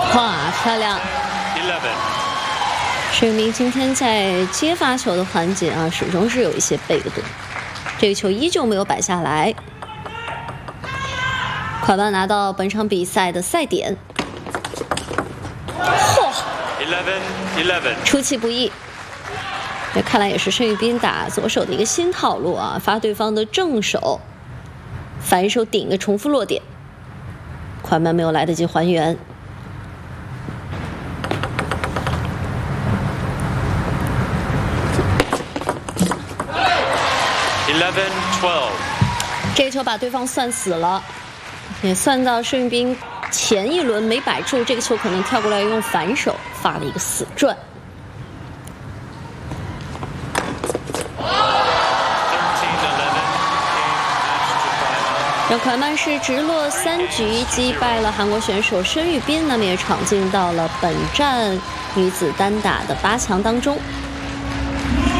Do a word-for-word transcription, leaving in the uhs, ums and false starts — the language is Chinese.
哇，漂亮！ eleven。 申明今天在接发球的环节啊，始终是有一些被动。这个球依旧没有摆下来。快慢拿到本场比赛的赛点。嚯 eleven eleven。 出其不意。这看来也是申玉斌打左手的一个新套路啊，发对方的正手，反手顶个重复落点。快慢没有来得及还原。 eleven twelve。 这个球把对方算死了，也算到申玉斌前一轮没摆住，这个球可能跳过来用反手发了一个死转。让快慢是直落三局击败了韩国选手申玉斌，那么也闯进到了本站女子单打的八强当中。